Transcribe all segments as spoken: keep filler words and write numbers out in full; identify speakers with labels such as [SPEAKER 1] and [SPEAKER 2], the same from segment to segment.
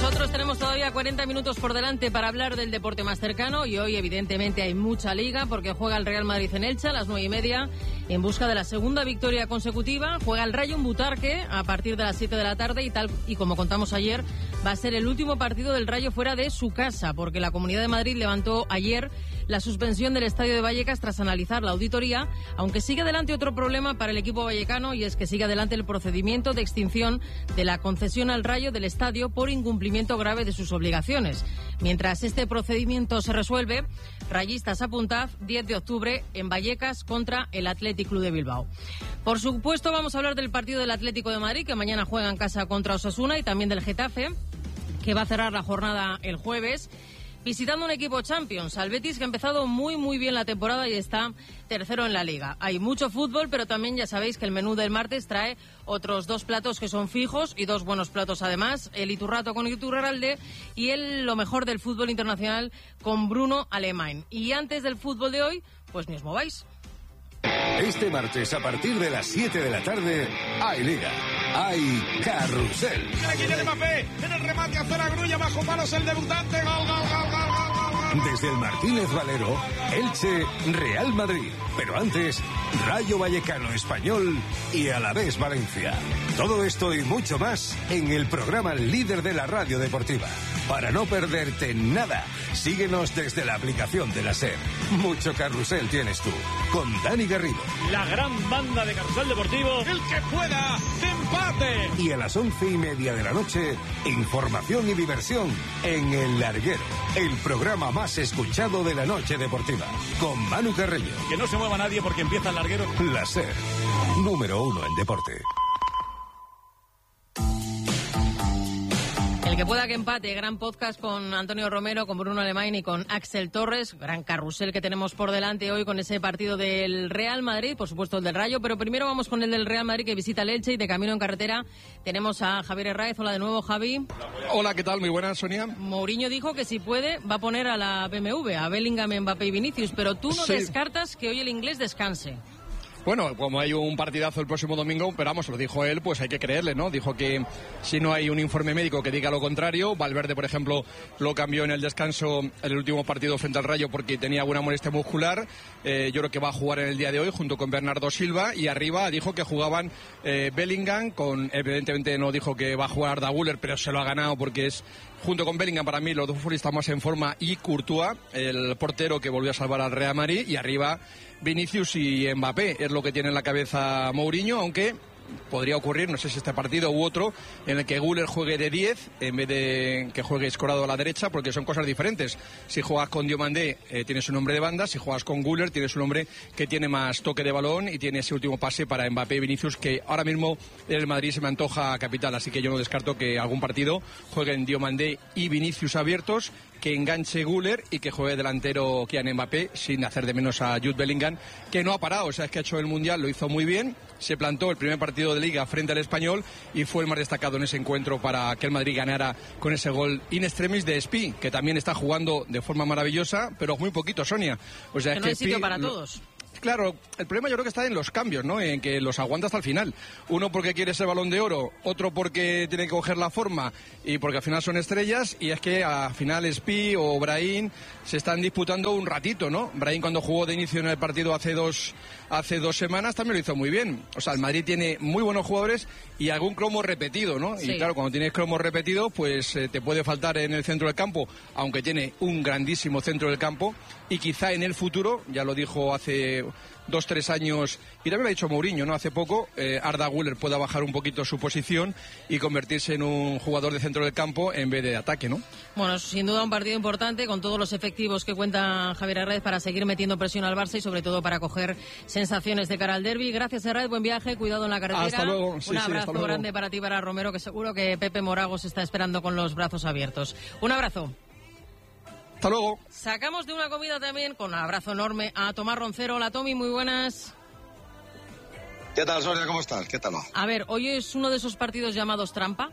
[SPEAKER 1] Nosotros tenemos todavía cuarenta minutos por delante para hablar del deporte más cercano y hoy evidentemente hay mucha liga porque juega el Real Madrid en Elche a las nueve y media en busca de la segunda victoria consecutiva. Juega el Rayo en Butarque a partir de las siete de la tarde y tal y como contamos ayer va a ser el último partido del Rayo fuera de su casa porque la Comunidad de Madrid levantó ayer la suspensión del Estadio de Vallecas tras analizar la auditoría, aunque sigue adelante otro problema para el equipo vallecano y es que sigue adelante el procedimiento de extinción de la concesión al Rayo del estadio por incumplimiento grave de sus obligaciones. Mientras este procedimiento se resuelve, Rayistas apuntad diez de octubre en Vallecas contra el Athletic Club de Bilbao. Por supuesto vamos a hablar del partido del Atlético de Madrid que mañana juega en casa contra Osasuna y también del Getafe que va a cerrar la jornada el jueves visitando un equipo Champions, al Betis, que ha empezado muy muy bien la temporada y está tercero en la Liga. Hay mucho fútbol, pero también ya sabéis que el menú del martes trae otros dos platos que son fijos y dos buenos platos además, el Iturrato con Iturralde y el lo mejor del fútbol internacional con Bruno Alemán. Y antes del fútbol de hoy, pues ni os mováis.
[SPEAKER 2] Este martes a partir de las siete de la tarde hay Liga, hay Carrusel.
[SPEAKER 3] Aquí tiene Mbappé, en el remate a Zora Grulla, bajo palos el debutante, gol, gol, gol, gol, gol, gol.
[SPEAKER 2] Desde el Martínez Valero, Elche, Real Madrid. Pero antes, Rayo Vallecano Español y Alavés Valencia. Todo esto y mucho más en el programa líder de la radio deportiva. Para no perderte nada, síguenos desde la aplicación de la SER. Mucho carrusel tienes tú, con Dani Garrido.
[SPEAKER 4] La gran banda de Carrusel Deportivo.
[SPEAKER 3] El que pueda, empate.
[SPEAKER 2] Y a las once y media de la noche, información y diversión en El Larguero, el programa más escuchado de la noche deportiva, con Manu Carreño.
[SPEAKER 4] Que no se mueva nadie porque empieza El Larguero.
[SPEAKER 2] La SER, número uno en deporte.
[SPEAKER 1] El que pueda que empate, gran podcast con Antonio Romero, con Bruno Alemán y con Axel Torres, gran carrusel que tenemos por delante hoy con ese partido del Real Madrid, por supuesto el del Rayo, pero primero vamos con el del Real Madrid que visita el Elche y de camino en carretera tenemos a Javier Herráez. Hola de nuevo, Javi.
[SPEAKER 3] Hola, ¿qué tal? Muy buenas, Sonia.
[SPEAKER 1] Mourinho dijo que si puede va a poner a la B M W, a Bellingham, Mbappé y Vinicius, pero tú no sí. descartas que hoy el inglés descanse.
[SPEAKER 3] Bueno, como hay un partidazo el próximo domingo, pero vamos, lo dijo él, pues hay que creerle, ¿no? Dijo que si no hay un informe médico que diga lo contrario, Valverde, por ejemplo, lo cambió en el descanso en el último partido frente al Rayo porque tenía alguna molestia muscular. Eh, yo creo que va a jugar en el día de hoy junto con Bernardo Silva y arriba dijo que jugaban eh, Bellingham, con evidentemente no dijo que va a jugar Arda Güler, pero se lo ha ganado porque es junto con Bellingham para mí los dos futbolistas más en forma y Courtois, el portero que volvió a salvar al Real Madrid, y arriba Vinicius y Mbappé. Es lo que tiene en la cabeza Mourinho, aunque podría ocurrir, no sé si este partido u otro, en el que Güler juegue de diez en vez de que juegue escorado a la derecha, porque son cosas diferentes. Si juegas con Diomandé eh, tienes un hombre de banda, si juegas con Güler tienes un hombre que tiene más toque de balón y tiene ese último pase para Mbappé y Vinicius, que ahora mismo en el Madrid se me antoja capital, así que yo no descarto que algún partido jueguen Diomandé y Vinicius abiertos, que enganche Güler y que juegue delantero Kylian Mbappé, sin hacer de menos a Jude Bellingham, que no ha parado, o sea, es que ha hecho el Mundial, lo hizo muy bien, se plantó el primer partido de Liga frente al Español y fue el más destacado en ese encuentro para que el Madrid ganara con ese gol in extremis de Espi, que también está jugando de forma maravillosa, pero muy poquito, Sonia. O sea,
[SPEAKER 1] que
[SPEAKER 3] es
[SPEAKER 1] no hay
[SPEAKER 3] que
[SPEAKER 1] sitio
[SPEAKER 3] Espi,
[SPEAKER 1] para
[SPEAKER 3] lo...
[SPEAKER 1] todos.
[SPEAKER 3] Claro, el problema yo creo que está en los cambios, ¿no? En que los aguanta hasta el final. Uno porque quiere ese Balón de Oro, otro porque tiene que coger la forma y porque al final son estrellas, y es que al final Espi o Brahim se están disputando un ratito, ¿no? Brahim cuando jugó de inicio en el partido hace dos, hace dos semanas también lo hizo muy bien. O sea, el Madrid tiene muy buenos jugadores y algún cromo repetido, ¿no? Sí. Y claro, cuando tienes cromos repetidos, pues eh, te puede faltar en el centro del campo, aunque tiene un grandísimo centro del campo, y quizá en el futuro, ya lo dijo hace dos, tres años, y también lo ha dicho Mourinho, ¿no? Hace poco, eh, Arda Güler pueda bajar un poquito su posición y convertirse en un jugador de centro del campo en vez de ataque, ¿no?
[SPEAKER 1] Bueno, sin duda un partido importante con todos los efectivos que cuenta Javier Herráez para seguir metiendo presión al Barça y sobre todo para coger sensaciones de cara al derbi. Gracias, Herráez, buen viaje, cuidado en la carretera.
[SPEAKER 3] Hasta luego. Sí,
[SPEAKER 1] un
[SPEAKER 3] sí,
[SPEAKER 1] abrazo
[SPEAKER 3] hasta luego.
[SPEAKER 1] grande para ti, para Romero, que seguro que Pepe Moragos está esperando con los brazos abiertos. Un abrazo.
[SPEAKER 3] Hasta luego.
[SPEAKER 1] Sacamos de una comida también, con un abrazo enorme, a Tomás Roncero. Hola, Tommy, muy buenas.
[SPEAKER 5] ¿Qué tal, Sonia? ¿Cómo estás? ¿Qué tal?
[SPEAKER 1] A ver, ¿hoy es uno de esos partidos llamados trampa?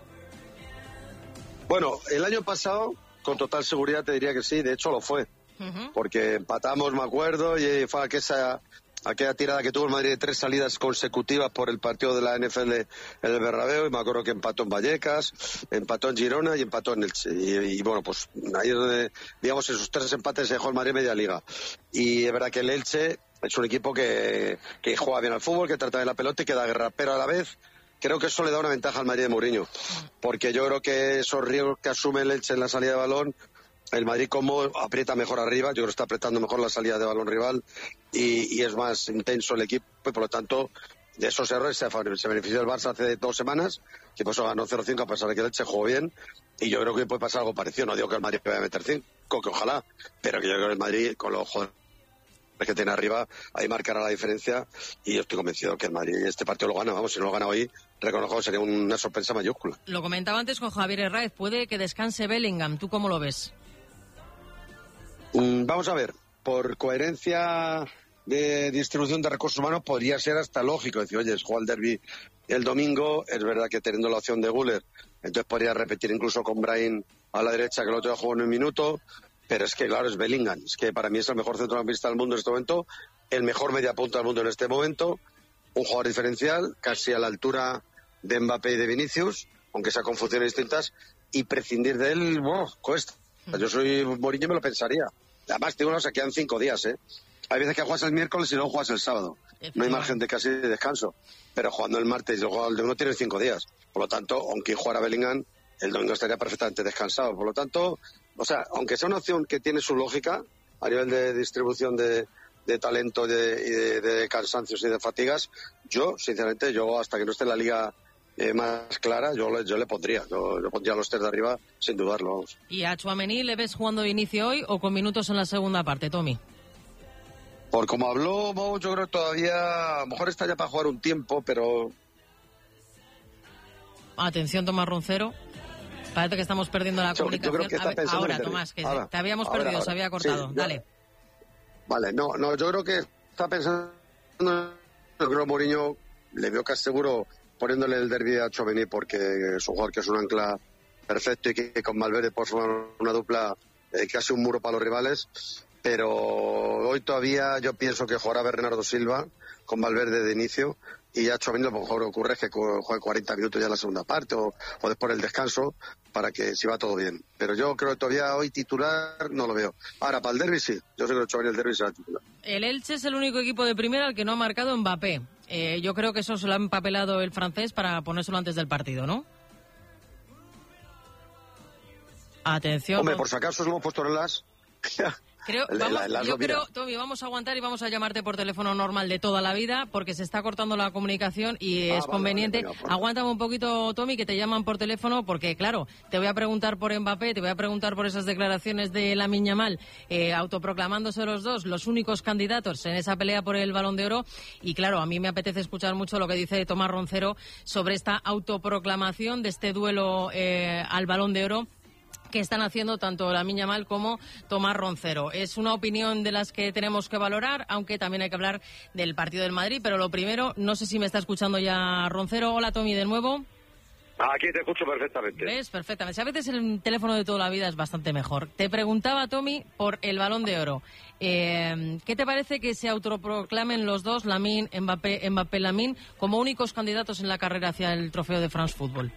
[SPEAKER 5] Bueno, el año pasado, con total seguridad te diría que sí, de hecho lo fue. Uh-huh. Porque empatamos, me acuerdo, y fue aquella aquella tirada que tuvo el Madrid de tres salidas consecutivas por el partido de la N F L en el Bernabéu, y me acuerdo que empató en Vallecas, empató en Girona y empató en Elche. Y, y bueno, pues ahí es donde, digamos, esos tres empates se dejó el Madrid media liga. Y es verdad que el Elche es un equipo que, que juega bien al fútbol, que trata bien la pelota y que da guerra, pero a la vez creo que eso le da una ventaja al Madrid de Mourinho, porque yo creo que esos riesgos que asume el Elche en la salida de balón, el Madrid como aprieta mejor arriba, yo creo que está apretando mejor la salida de balón rival y, y es más intenso el equipo y por lo tanto de esos errores se, se benefició el Barça hace dos semanas, que por eso ganó cero cinco a pesar de que el Elche jugó bien, y yo creo que puede pasar algo parecido. No digo que el Madrid vaya a meter cinco, que ojalá, pero que yo creo que el Madrid con los jugadores que tiene arriba ahí marcará la diferencia y yo estoy convencido que el Madrid este partido lo gana. Vamos, si no lo gana hoy, reconozco, sería una sorpresa mayúscula.
[SPEAKER 1] Lo comentaba antes con Javier Herráez, puede que descanse Bellingham, ¿tú cómo lo ves?
[SPEAKER 5] Mm, vamos a ver, por coherencia de distribución de recursos humanos podría ser hasta lógico decir, oye, juega el derbi el domingo, es verdad que teniendo la opción de Güler, entonces podría repetir incluso con Brahim a la derecha, que el otro día jugó en un minuto, pero es que claro, es Bellingham, es que para mí es el mejor centrocampista del mundo en este momento, el mejor mediapunta del mundo en este momento, un jugador diferencial, casi a la altura de Mbappé y de Vinicius, aunque sea con funciones distintas, y prescindir de él, wow, cuesta. Yo soy Mourinho, me lo pensaría. Además, digo, no, se quedan cinco días, ¿eh? Hay veces que juegas el miércoles y luego juegas el sábado. No hay margen de casi de descanso. Pero jugando el martes y luego el domingo tienes cinco días. Por lo tanto, aunque jugara Bellingham, el domingo estaría perfectamente descansado. Por lo tanto, o sea, aunque sea una opción que tiene su lógica a nivel de distribución de, de talento y de, y de, de cansancios y de fatigas, yo, sinceramente, yo hasta que no esté en la liga Eh, más clara, yo le, yo le pondría, yo, yo pondría a los tres de arriba sin dudarlo. Vamos.
[SPEAKER 1] ¿Y a Tchouaméni le ves jugando de inicio hoy o con minutos en la segunda parte, Tommy?
[SPEAKER 5] Por como habló Mo, yo creo que todavía, a lo mejor está ya para jugar un tiempo, pero...
[SPEAKER 1] Atención, Tomás Roncero. Parece que estamos perdiendo la
[SPEAKER 5] yo,
[SPEAKER 1] comunicación.
[SPEAKER 5] yo creo que está
[SPEAKER 1] ver, ahora,
[SPEAKER 5] en
[SPEAKER 1] Tomás, que
[SPEAKER 5] ahora,
[SPEAKER 1] te habíamos
[SPEAKER 5] ahora,
[SPEAKER 1] perdido,
[SPEAKER 5] ahora.
[SPEAKER 1] se había cortado.
[SPEAKER 5] Sí,
[SPEAKER 1] Dale.
[SPEAKER 5] Yo... Vale, no, no, yo creo que está pensando... Yo creo que Mourinho le veo casi seguro poniéndole el derbi a Tchouaméni porque es un jugador que es un ancla perfecto y que con Valverde puede formar una dupla eh, casi un muro para los rivales, pero hoy todavía yo pienso que jugará Bernardo Silva con Valverde de inicio y ya Tchouaméni lo mejor ocurre es que juegue cuarenta minutos ya en la segunda parte o, o después del descanso para que si va todo bien, pero yo creo que todavía hoy titular no lo veo. Ahora para el derbi sí, yo sé que Tchouaméni el derbi será titular.
[SPEAKER 1] El Elche es el único equipo de primera al que no ha marcado Mbappé. Eh, yo creo que eso se lo ha empapelado el francés para ponérselo antes del partido, ¿no? Atención.
[SPEAKER 5] Hombre, por si acaso lo hemos puesto en las...
[SPEAKER 1] Creo, vamos, yo creo, Tommy, vamos a aguantar y vamos a llamarte por teléfono normal de toda la vida porque se está cortando la comunicación y ah, es vale, conveniente. Vale, venga, aguántame un poquito, Tommy, que te llaman por teléfono porque, claro, te voy a preguntar por Mbappé, te voy a preguntar por esas declaraciones de Lamine Yamal, eh, autoproclamándose los dos los únicos candidatos en esa pelea por el Balón de Oro. Y, claro, a mí me apetece escuchar mucho lo que dice Tomás Roncero sobre esta autoproclamación de este duelo eh, al Balón de Oro que están haciendo tanto Lamine Yamal como Tomás Roncero. Es una opinión de las que tenemos que valorar, aunque también hay que hablar del partido del Madrid, pero lo primero, no sé si me está escuchando ya Roncero. Hola, Tommy, de nuevo.
[SPEAKER 5] Aquí te escucho perfectamente.
[SPEAKER 1] ¿Ves? Perfectamente. A veces el teléfono de toda la vida es bastante mejor. Te preguntaba, Tommy, por el Balón de Oro. Eh, ¿Qué te parece que se autoproclamen los dos, Lamine, Mbappé, Mbappé, Lamine, como únicos candidatos en la carrera hacia el trofeo de France Football?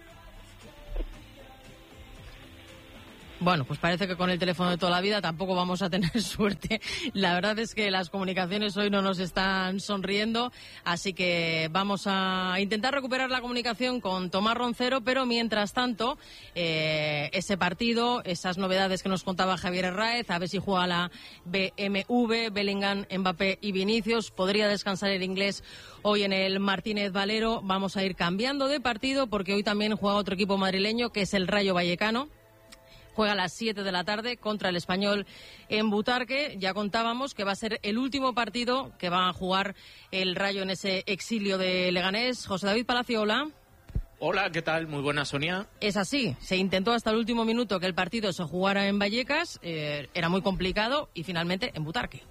[SPEAKER 1] Bueno, pues parece que con el teléfono de toda la vida tampoco vamos a tener suerte. La verdad es que las comunicaciones hoy no nos están sonriendo, así que vamos a intentar recuperar la comunicación con Tomás Roncero, pero mientras tanto, eh, ese partido, esas novedades que nos contaba Javier Herráez, a ver si juega la B M W, Bellingham, Mbappé y Vinicius, podría descansar el inglés hoy en el Martínez Valero. Vamos a ir cambiando de partido porque hoy también juega otro equipo madrileño que es el Rayo Vallecano. Juega a las siete de la tarde contra el Español en Butarque. Ya contábamos que va a ser el último partido que va a jugar el Rayo en ese exilio de Leganés. José David Palacio, hola.
[SPEAKER 6] Hola, ¿qué tal? Muy buena, Sonia.
[SPEAKER 1] Es así, se intentó hasta el último minuto que el partido se jugara en Vallecas, eh, era muy complicado y finalmente en Butarque.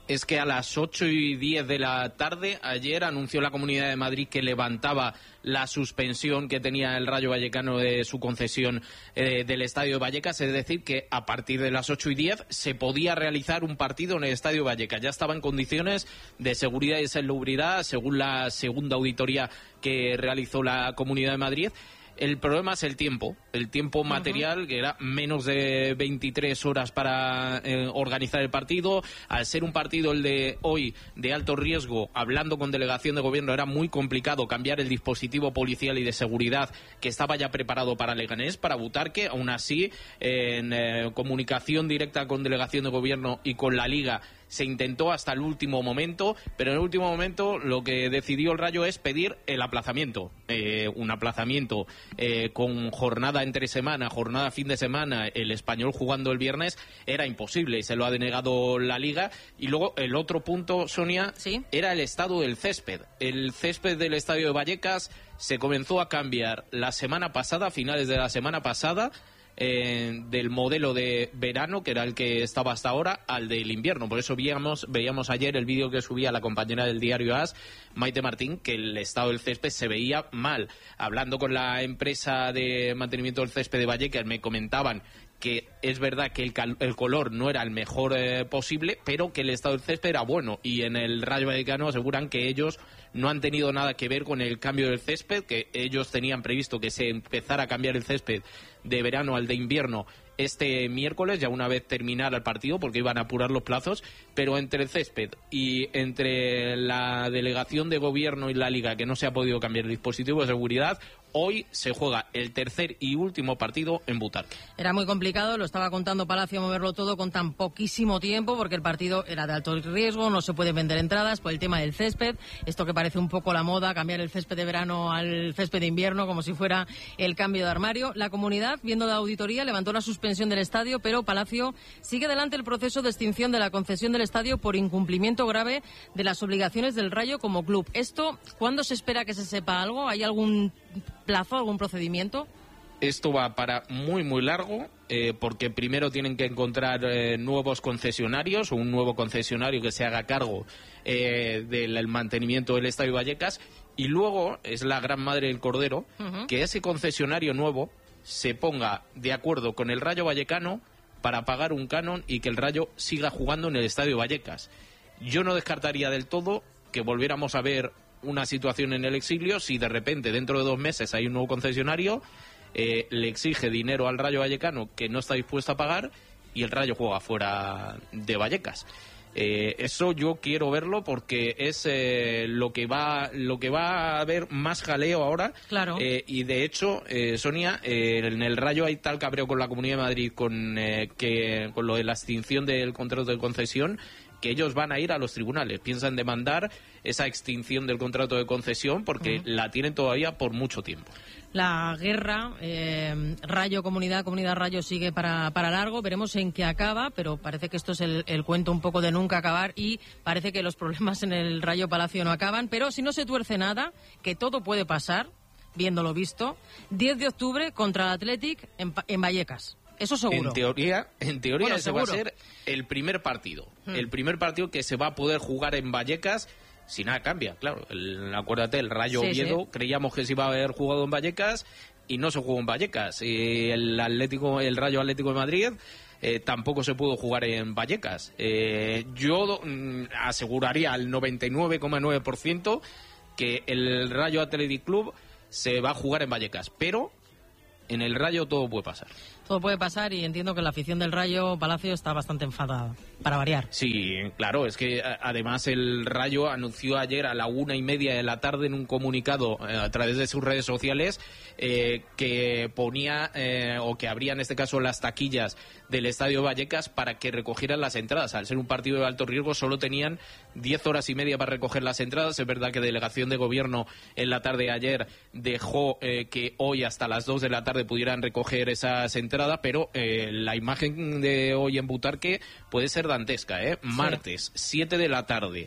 [SPEAKER 6] es que a las ocho y diez de la tarde ayer anunció la Comunidad de Madrid que levantaba la suspensión que tenía el Rayo Vallecano de su concesión eh, del Estadio de Vallecas, es decir, que a partir de las ocho y diez se podía realizar un partido en el Estadio de Vallecas. Ya estaba en condiciones de seguridad y salubridad, según la segunda auditoría que realizó la Comunidad de Madrid. El problema es el tiempo, el tiempo material, uh-huh. que era menos de veintitrés horas para eh, organizar el partido. Al ser un partido, el de hoy, de alto riesgo, hablando con delegación de gobierno, era muy complicado cambiar el dispositivo policial y de seguridad que estaba ya preparado para Leganés, para Butarque. Aún así, en eh, comunicación directa con delegación de gobierno y con la Liga, se intentó hasta el último momento, pero en el último momento lo que decidió el Rayo es pedir el aplazamiento, eh, un aplazamiento eh, con jornada entre semana, jornada fin de semana, el Español jugando el viernes, era imposible y se lo ha denegado la Liga. Y luego el otro punto, Sonia, ¿sí?, era el estado del césped. El césped del Estadio de Vallecas se comenzó a cambiar la semana pasada, a finales de la semana pasada, Eh, del modelo de verano, que era el que estaba hasta ahora, al del invierno. Por eso veíamos, veíamos ayer el vídeo que subía la compañera del diario A S, Maite Martín, que el estado del césped se veía mal. Hablando con la empresa de mantenimiento del césped de Vallecas, me comentaban que es verdad que el, cal- el color no era el mejor eh, posible, pero que el estado del césped era bueno. Y en el Rayo Vallecano aseguran que ellos no han tenido nada que ver con el cambio del césped, que ellos tenían previsto que se empezara a cambiar el césped de verano al de invierno este miércoles, ya una vez terminara el partido, porque iban a apurar los plazos. Pero entre el césped y entre la delegación de gobierno y la Liga, que no se ha podido cambiar el dispositivo de seguridad, hoy se juega el tercer y último partido en Butarque.
[SPEAKER 1] Era muy complicado, lo estaba contando Palacio, moverlo todo con tan poquísimo tiempo, porque el partido era de alto riesgo, no se pueden vender entradas por el tema del césped, esto que parece un poco la moda, cambiar el césped de verano al césped de invierno, como si fuera el cambio de armario. La comunidad, viendo la auditoría, levantó la suspensión del estadio, pero Palacio sigue adelante el proceso de extinción de la concesión del estadio por incumplimiento grave de las obligaciones del Rayo como club. ¿Esto cuándo se espera que se sepa algo? ¿Hay algún plazo, algún procedimiento?
[SPEAKER 6] Esto va para muy, muy largo, eh, porque primero tienen que encontrar eh, nuevos concesionarios, o un nuevo concesionario que se haga cargo eh, del mantenimiento del Estadio Vallecas, y luego es la gran madre del cordero, uh-huh. que ese concesionario nuevo se ponga de acuerdo con el Rayo Vallecano para pagar un canon y que el Rayo siga jugando en el Estadio Vallecas. Yo no descartaría del todo que volviéramos a ver una situación en el exilio si de repente dentro de dos meses hay un nuevo concesionario, eh, le exige dinero al Rayo Vallecano que no está dispuesto a pagar y el Rayo juega fuera de Vallecas. Eh, eso yo quiero verlo porque es eh, lo que va lo que va a haber más jaleo ahora.
[SPEAKER 1] Claro.
[SPEAKER 6] Eh, y de hecho, eh, Sonia, eh, en el Rayo hay tal cabreo con la Comunidad de Madrid con eh, que con lo de la extinción del contrato de concesión, que ellos van a ir a los tribunales, piensan demandar esa extinción del contrato de concesión porque uh-huh. la tienen todavía por mucho tiempo.
[SPEAKER 1] La guerra, eh, Rayo, Comunidad, Comunidad, Rayo sigue para, para largo, veremos en qué acaba, pero parece que esto es el, el cuento un poco de nunca acabar y parece que los problemas en el Rayo Palacio no acaban, pero si no se tuerce nada, que todo puede pasar, viéndolo visto, diez de octubre contra el Athletic en, en Vallecas. Eso seguro.
[SPEAKER 6] En teoría, en teoría
[SPEAKER 1] bueno,
[SPEAKER 6] ese
[SPEAKER 1] seguro.
[SPEAKER 6] va a ser el primer partido. Hmm. El primer partido que se va a poder jugar en Vallecas si nada cambia. Claro, el, acuérdate, el Rayo
[SPEAKER 1] sí,
[SPEAKER 6] Oviedo,
[SPEAKER 1] sí.
[SPEAKER 6] creíamos que se iba a haber jugado en Vallecas y no se jugó en Vallecas. Y el Atlético, el Rayo Atlético de Madrid eh, tampoco se pudo jugar en Vallecas. Eh, yo mm, aseguraría al noventa y nueve coma nueve por ciento que el Rayo Athletic Club se va a jugar en Vallecas, pero en el Rayo todo puede pasar.
[SPEAKER 1] Todo puede pasar y entiendo que la afición del Rayo Palacio está bastante enfadada, para variar.
[SPEAKER 6] Sí, claro, es que además el Rayo anunció ayer a la una y media de la tarde en un comunicado eh, a través de sus redes sociales eh, que ponía eh, o que abría en este caso las taquillas del Estadio Vallecas para que recogieran las entradas. Al ser un partido de alto riesgo solo tenían diez horas y media para recoger las entradas. Es verdad que delegación de gobierno en la tarde de ayer dejó eh, que hoy hasta las dos de la tarde pudieran recoger esas entradas, pero eh, la imagen de hoy en Butarque puede ser dantesca, ¿eh? Martes, siete de la tarde,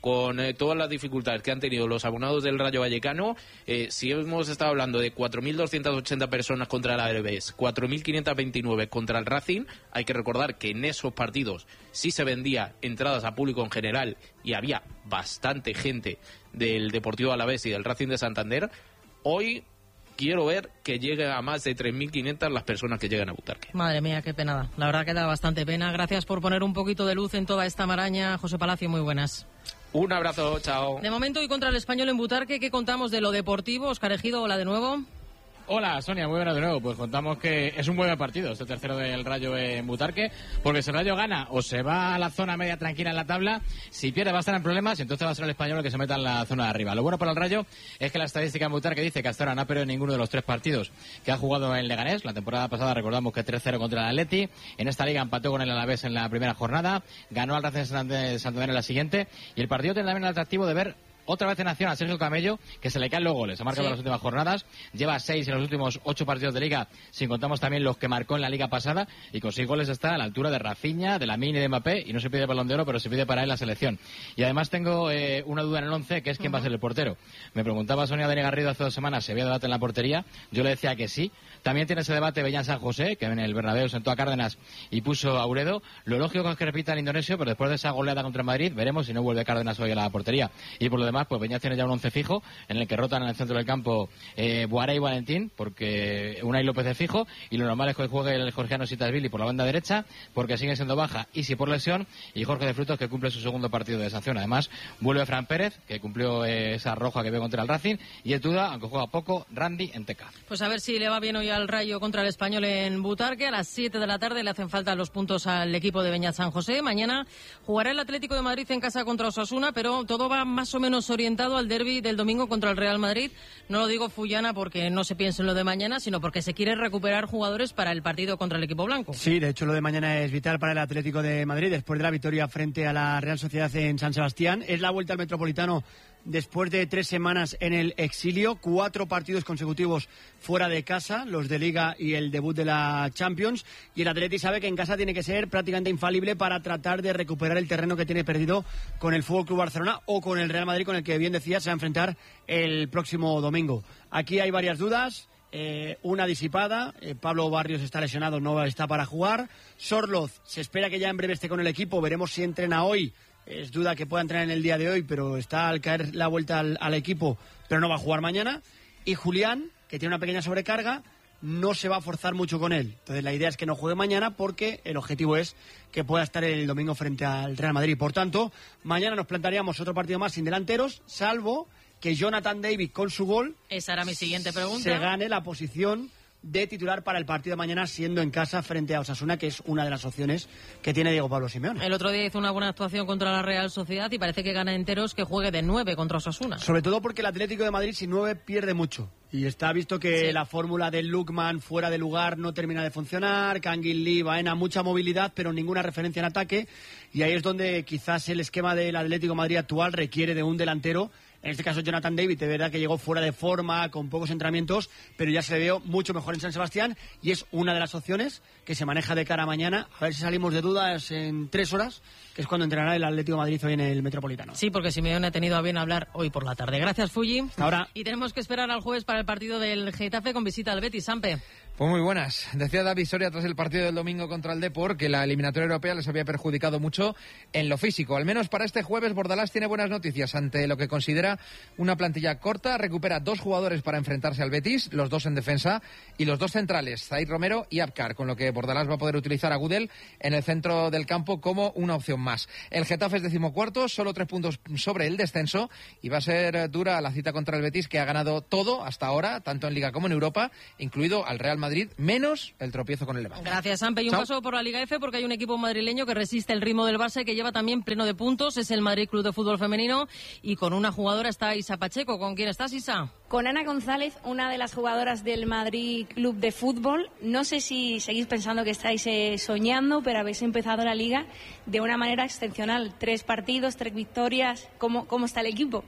[SPEAKER 6] con eh, todas las dificultades que han tenido los abonados del Rayo Vallecano, eh, si hemos estado hablando de cuatro mil doscientas ochenta personas contra el Alavés, cuatro mil quinientas veintinueve contra el Racing, hay que recordar que en esos partidos sí se vendía entradas a público en general y había bastante gente del Deportivo Alavés y del Racing de Santander. Hoy quiero ver que llegue a más de tres mil quinientas las personas que llegan a Butarque.
[SPEAKER 1] Madre mía, qué penada. La verdad que da bastante pena. Gracias por poner un poquito de luz en toda esta maraña. José Palacio, muy buenas.
[SPEAKER 6] Un abrazo, chao.
[SPEAKER 1] De momento, y contra el Español en Butarque, ¿qué contamos de lo deportivo? Óscar Ejido, hola de nuevo.
[SPEAKER 7] Hola Sonia, muy buenas de nuevo. Pues contamos que es un buen partido este tercero del Rayo en Butarque, porque si el Rayo gana o se va a la zona media tranquila en la tabla, si pierde va a estar en problemas y entonces va a ser el Español el que se meta en la zona de arriba. Lo bueno para el Rayo es que la estadística en Butarque dice que hasta ahora no ha perdido ninguno de los tres partidos que ha jugado en Leganés. La temporada pasada recordamos que tres cero contra el Atleti, en esta liga empató con el Alavés en la primera jornada, ganó al Racing de Santander en la siguiente, y el partido tiene también el atractivo de ver otra vez en acción a Sergio Camello, que se le caen los goles. Ha marcado sí. en las últimas jornadas, lleva seis en los últimos ocho partidos de Liga, si contamos también los que marcó en la Liga pasada, y con seis goles está a la altura de Rafinha, de Lamine y de Mbappé, y no se pide Balón de Oro, pero se pide para él la selección. Y además tengo eh, una duda en el once, que es quién uh-huh. va a ser el portero. Me preguntaba Sonia Dani Garrido hace dos semanas si había debate en la portería, yo le decía que sí. También tiene ese debate Bellán San José, que en el Bernabéu sentó a Cárdenas y puso a Uredo. Lo lógico es que repita el indonesio, pero después de esa goleada contra el Madrid, veremos si no vuelve Cárdenas hoy a la portería. Y por lo demás, pues Beñat tiene ya un once fijo, en el que rotan en el centro del campo eh, Boaré y Valentín, porque Unai López es fijo, y lo normal es que hoy juegue el georgiano Sitasvili por la banda derecha, porque sigue siendo baja Isi por lesión, y Jorge de Frutos, que cumple su segundo partido de sanción. Además, vuelve Fran Pérez, que cumplió eh, esa roja que vio contra el Racing, y el Tuda, aunque juega poco, Randy en Teca.
[SPEAKER 1] Pues a ver si le va bien hoy al Rayo contra el Español en Butarque. A las siete de la tarde le hacen falta los puntos al equipo de Beñat San José. Mañana jugará el Atlético de Madrid en casa contra Osasuna, pero todo va más o menos orientado al derbi del domingo contra el Real Madrid. No lo digo Fullana porque no se piense en lo de mañana, sino porque se quiere recuperar jugadores para el partido contra el equipo blanco.
[SPEAKER 8] Sí, de hecho lo de mañana es vital para el Atlético de Madrid después de la victoria frente a la Real Sociedad en San Sebastián. Es la vuelta al Metropolitano después de tres semanas en el exilio, cuatro partidos consecutivos fuera de casa, los de Liga y el debut de la Champions, y el Atleti sabe que en casa tiene que ser prácticamente infalible para tratar de recuperar el terreno que tiene perdido con el F C Barcelona o con el Real Madrid, con el que bien decía se va a enfrentar el próximo domingo. Aquí hay varias dudas. Eh, una disipada, eh, Pablo Barrios está lesionado, no está para jugar. Sorloz se espera que ya en breve esté con el equipo, veremos si entrena hoy. Es duda que pueda entrenar en el día de hoy, pero está al caer la vuelta al, al equipo, pero no va a jugar mañana. Y Julián, que tiene una pequeña sobrecarga, no se va a forzar mucho con él. Entonces la idea es que no juegue mañana porque el objetivo es que pueda estar el domingo frente al Real Madrid. Por tanto, mañana nos plantaríamos otro partido más sin delanteros, salvo que Jonathan David con su gol,
[SPEAKER 1] esa era mi siguiente pregunta,
[SPEAKER 8] se gane la posición de titular para el partido de mañana siendo en casa frente a Osasuna, que es una de las opciones que tiene Diego Pablo Simeone.
[SPEAKER 1] El otro día hizo una buena actuación contra la Real Sociedad y parece que gana enteros, que juegue de nueve contra Osasuna.
[SPEAKER 8] Sobre todo porque el Atlético de Madrid sin nueve pierde mucho. Y está visto que sí. la fórmula del Lookman fuera de lugar no termina de funcionar, Kangin Lee, Baena, mucha movilidad, pero ninguna referencia en ataque. Y ahí es donde quizás el esquema del Atlético de Madrid actual requiere de un delantero. En este caso Jonathan David, de verdad que llegó fuera de forma, con pocos entrenamientos, pero ya se le veo mucho mejor en San Sebastián y es una de las opciones que se maneja de cara a mañana. A ver si salimos de dudas en tres horas, que es cuando entrenará el Atlético de Madrid hoy en el Metropolitano.
[SPEAKER 1] Sí, porque Simeone ha tenido a bien hablar hoy por la tarde. Gracias, Fulli.
[SPEAKER 8] Ahora.
[SPEAKER 1] Y tenemos que esperar al jueves para el partido del Getafe con visita al Betis. Sampe.
[SPEAKER 3] Pues muy buenas. Decía David Soria tras el partido del domingo contra el Depor que la eliminatoria europea les había perjudicado mucho en lo físico. Al menos para este jueves Bordalás tiene buenas noticias ante lo que considera una plantilla corta. Recupera dos jugadores para enfrentarse al Betis, los dos en defensa y los dos centrales, Zaid Romero y Abkar, con lo que Bordalás va a poder utilizar a Gudel en el centro del campo como una opción más. El Getafe es decimocuarto, solo tres puntos sobre el descenso y va a ser dura la cita contra el Betis, que ha ganado todo hasta ahora, tanto en Liga como en Europa, incluido al Real Madrid. Madrid, menos el tropiezo con el Levante.
[SPEAKER 1] Gracias, Sampe. Y un
[SPEAKER 3] Chao.
[SPEAKER 1] paso por la Liga F, porque hay un equipo madrileño que resiste el ritmo del Barça y que lleva también pleno de puntos. Es el Madrid Club de Fútbol Femenino y con una jugadora está Isa Pacheco. ¿Con quién estás, Isa?
[SPEAKER 9] Con Ana González, una de las jugadoras del Madrid Club de Fútbol. No sé si seguís pensando que estáis eh, soñando, pero habéis empezado la Liga de una manera excepcional. Tres partidos, tres victorias. ¿Cómo, cómo está el equipo?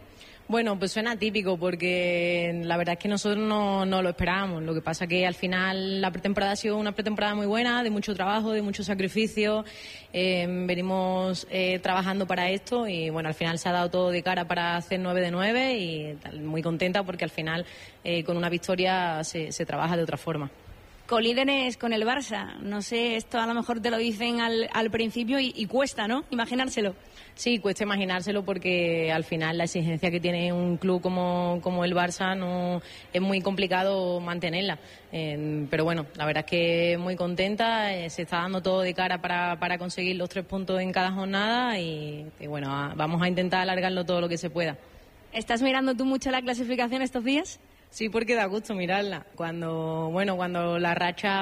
[SPEAKER 10] Bueno, pues suena típico porque la verdad es que nosotros no, no lo esperábamos. Lo que pasa que al final la pretemporada ha sido una pretemporada muy buena, de mucho trabajo, de mucho sacrificio. Eh, venimos eh, trabajando para esto y bueno, al final se ha dado todo de cara para hacer nueve de nueve y tal, muy contenta porque al final eh, con una victoria se, se trabaja de otra forma.
[SPEAKER 9] Colíderes con el Barça. No sé, esto a lo mejor te lo dicen al, al principio y, y cuesta, ¿no? Imaginárselo.
[SPEAKER 10] Sí, cuesta imaginárselo porque al final la exigencia que tiene un club como, como el Barça no es muy complicado mantenerla. Eh, pero bueno, la verdad es que muy contenta, eh, se está dando todo de cara para, para conseguir los tres puntos en cada jornada y, y bueno, a, vamos a intentar alargarlo todo lo que se pueda.
[SPEAKER 9] ¿Estás mirando tú mucho la clasificación estos días?
[SPEAKER 10] Sí, porque da gusto mirarla. Cuando, bueno, cuando las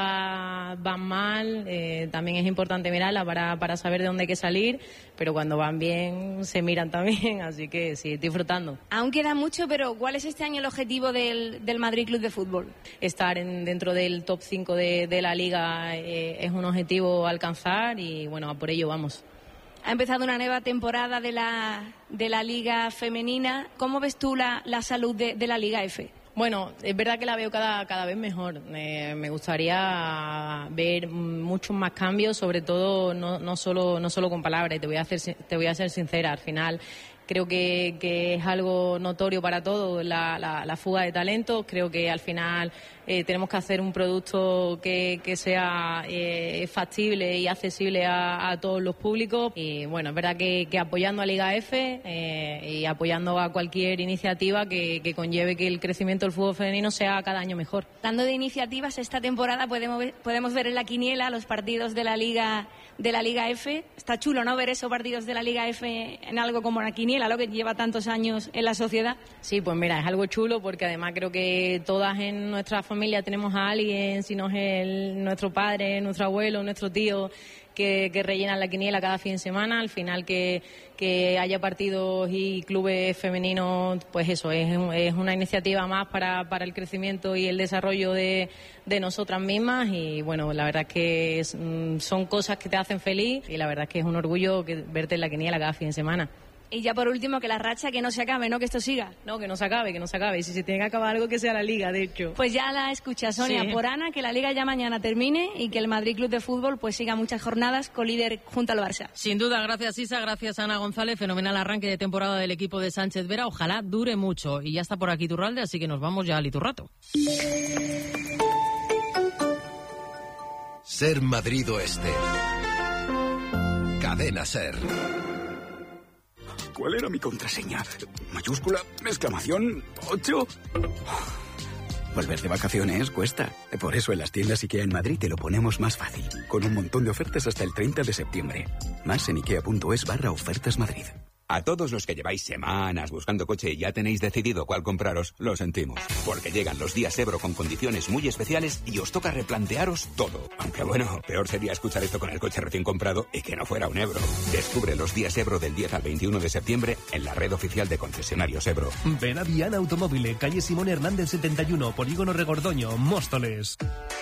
[SPEAKER 10] rachas van mal, eh, también es importante mirarla para, para saber de dónde hay que salir, pero cuando van bien, se miran también, así que sí, estoy disfrutando.
[SPEAKER 9] Aún queda mucho, pero ¿cuál es este año el objetivo del, del Madrid Club de Fútbol?
[SPEAKER 10] Estar en, dentro del top cinco de, de la Liga eh, es un objetivo a alcanzar y, bueno, a por ello vamos.
[SPEAKER 9] Ha empezado una nueva temporada de la, de la Liga Femenina. ¿Cómo ves tú la, la salud de, de la Liga F?
[SPEAKER 10] Bueno, es verdad que la veo cada, cada vez mejor. Eh, me gustaría ver muchos más cambios, sobre todo no, no solo no solo con palabras. Te voy a hacer, te voy a ser sincera. Al final creo que, que es algo notorio para todos la, la, la fuga de talentos. Creo que al final eh, tenemos que hacer un producto que, que sea eh, factible y accesible a, a todos los públicos. Y bueno, es verdad que, que apoyando a Liga F eh, y apoyando a cualquier iniciativa que, que conlleve que el crecimiento del fútbol femenino sea cada año mejor.
[SPEAKER 9] Hablando de iniciativas, esta temporada podemos ver, podemos ver en la quiniela los partidos de la Liga de la Liga F. Está chulo, ¿no?, ver esos partidos de la Liga F en algo como la quiniela, lo que lleva tantos años en la sociedad.
[SPEAKER 10] Sí, pues mira, es algo chulo porque además creo que todas en nuestra familia tenemos a alguien, si no es el, nuestro padre, nuestro abuelo, nuestro tío, que, que rellenan la quiniela cada fin de semana. Al final que, que haya partidos y clubes femeninos, pues eso, es, es una iniciativa más para, para el crecimiento y el desarrollo de, de nosotras mismas y bueno, la verdad es que es, son cosas que te hacen feliz y la verdad es que es un orgullo que, verte en la quiniela cada fin de semana.
[SPEAKER 9] Y ya por último, que la racha que no se acabe, ¿no?, que esto siga.
[SPEAKER 10] No, que no se acabe, que no se acabe. Y si se tiene que acabar algo, que sea la Liga, de hecho.
[SPEAKER 9] Pues ya la escucha Sonia, sí. Por Ana, que la Liga ya mañana termine y que el Madrid Club de Fútbol pues siga muchas jornadas con líder junto al Barça.
[SPEAKER 1] Sin duda, gracias Isa, gracias Ana González. Fenomenal arranque de temporada del equipo de Sánchez Vera. Ojalá dure mucho. Y ya está por aquí Iturralde, así que nos vamos ya al Iturrato.
[SPEAKER 2] Ser Madrid Oeste. Cadena Ser.
[SPEAKER 11] ¿Cuál era mi contraseña? ¿Mayúscula? ¿Exclamación? ¿ocho? Volver de vacaciones cuesta. Por eso en las tiendas IKEA en Madrid te lo ponemos más fácil. Con un montón de ofertas hasta el treinta de septiembre. Más en ikea.es barra ofertas Madrid.
[SPEAKER 12] A todos los que lleváis semanas buscando coche y ya tenéis decidido cuál compraros, lo sentimos. Porque llegan los días Ebro con condiciones muy especiales y os toca replantearos todo. Aunque bueno, peor sería escuchar esto con el coche recién comprado y que no fuera un Ebro. Descubre los días Ebro del diez al veintiuno de septiembre en la red oficial de concesionarios Ebro.
[SPEAKER 13] Ven a Viana Automóvil, calle Simón Hernández setenta y uno, Polígono Regordoño, Móstoles.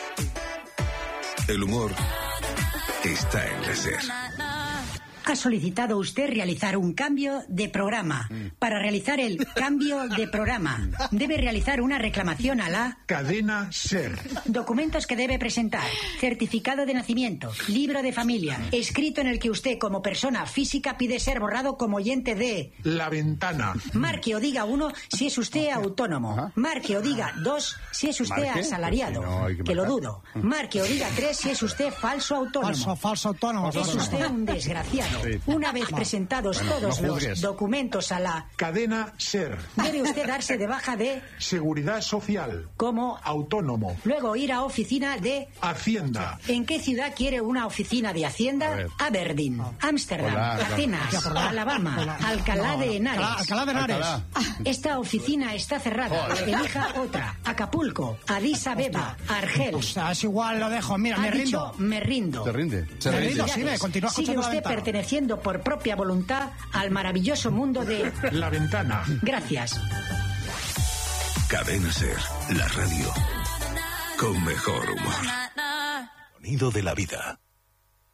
[SPEAKER 2] El humor está en la Ser.
[SPEAKER 14] Ha solicitado usted realizar un cambio de programa. Para realizar el cambio de programa, debe realizar una reclamación a la
[SPEAKER 15] Cadena Ser.
[SPEAKER 14] Documentos que debe presentar: certificado de nacimiento, libro de familia, escrito en el que usted como persona física pide ser borrado como oyente de
[SPEAKER 15] La Ventana.
[SPEAKER 14] Marque o diga uno si es usted autónomo. Marque o diga dos si es usted
[SPEAKER 15] ¿Marque?
[SPEAKER 14] asalariado.
[SPEAKER 15] Pues si no, hay que
[SPEAKER 14] que lo
[SPEAKER 15] marcar.
[SPEAKER 14] dudo. Marque o diga tres si es usted falso autónomo.
[SPEAKER 15] Falso, falso autónomo.
[SPEAKER 14] Es usted un desgraciado.
[SPEAKER 15] Sí.
[SPEAKER 14] Una vez presentados
[SPEAKER 15] Bueno,
[SPEAKER 14] todos
[SPEAKER 15] no
[SPEAKER 14] los
[SPEAKER 15] juzgues.
[SPEAKER 14] documentos a la
[SPEAKER 15] Cadena Ser.
[SPEAKER 14] debe usted darse de baja de
[SPEAKER 15] Seguridad Social.
[SPEAKER 14] como
[SPEAKER 15] Autónomo.
[SPEAKER 14] luego ir a oficina de
[SPEAKER 15] Hacienda.
[SPEAKER 14] ¿En qué ciudad quiere una oficina de Hacienda?
[SPEAKER 15] A ver.
[SPEAKER 14] Aberdeen, Ámsterdam,
[SPEAKER 15] Hola,
[SPEAKER 14] Atenas,
[SPEAKER 15] ya, perdón.
[SPEAKER 14] Alabama,
[SPEAKER 15] Hola.
[SPEAKER 14] Alcalá
[SPEAKER 15] No,
[SPEAKER 14] de
[SPEAKER 15] no.
[SPEAKER 14] Henares.
[SPEAKER 15] Alcalá- Alcalá de Henares.
[SPEAKER 14] Alcalá. Esta oficina está cerrada.
[SPEAKER 15] Joder.
[SPEAKER 14] Elija otra. Acapulco, Addis Abeba, Argel.
[SPEAKER 15] O sea, es igual, lo dejo. Mira,
[SPEAKER 14] Ha
[SPEAKER 15] me
[SPEAKER 14] dicho,
[SPEAKER 15] rindo.
[SPEAKER 14] me rindo.
[SPEAKER 15] ¿Te rinde? Se Me rinde. rindo, sí, me continúa
[SPEAKER 14] Sigue
[SPEAKER 15] escuchando La
[SPEAKER 14] usted
[SPEAKER 15] Ventana.
[SPEAKER 14] perteneciendo por propia voluntad al maravilloso mundo de
[SPEAKER 15] La Ventana.
[SPEAKER 14] Gracias.
[SPEAKER 2] Cadena Ser, la radio con mejor humor. Sonido de la vida.